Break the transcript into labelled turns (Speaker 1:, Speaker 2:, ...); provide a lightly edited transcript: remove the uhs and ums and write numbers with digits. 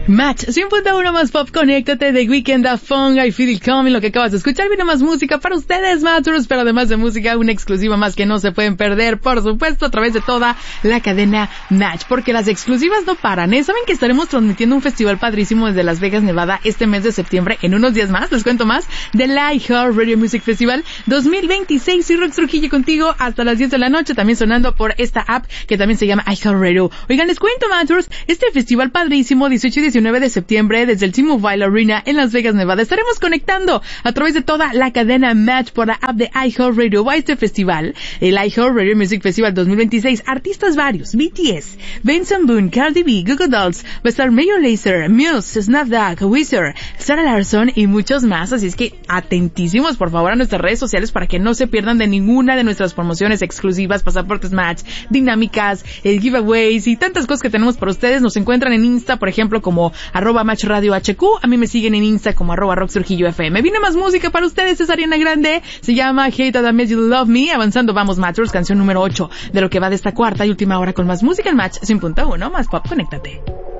Speaker 1: Match 100.1 más pop, conéctate de Weekend a Funk, I Feel It Coming, lo que acabas de escuchar. Viene más música para ustedes, Matchers, pero además de música, una exclusiva más que no se pueden perder, por supuesto, a través de toda la cadena Match, porque las exclusivas no paran, ¿eh? ¿Saben que estaremos transmitiendo un festival padrísimo desde Las Vegas, Nevada, este mes de septiembre? En unos días más, les cuento más, del iHeartRadio Music Festival 2026, y Rox Trujillo contigo hasta las 10 de la noche, también sonando por esta app que también se llama iHeartRadio. Oigan, les cuento, Matchers, este festival padrísimo, 18 y 19 de septiembre, desde el T-Mobile Arena en Las Vegas, Nevada. Estaremos conectando a través de toda la cadena Match por la app de iHeartRadio a este festival, el iHeartRadio Music Festival 2026. Artistas varios, BTS, Benson Boone, Cardi B, Goo Goo Dolls, va a estar Major Lazer, Muse, Snapchat, Weezer, Sarah Larson y muchos más. Así es que atentísimos, por favor, a nuestras redes sociales para que no se pierdan de ninguna de nuestras promociones exclusivas, pasaportes Match, dinámicas, giveaways y tantas cosas que tenemos para ustedes. Nos encuentran en Insta, por ejemplo, como @Match Radio HQ. A mí me siguen en Insta como @Rox Trujillo FM. Viene más música para ustedes, es Ariana Grande, se llama Hate That Made You Love Me. Avanzando vamos, Matchers, canción número 8 de lo que va de esta cuarta y última hora con más música en Match 100.1 más pop, conéctate.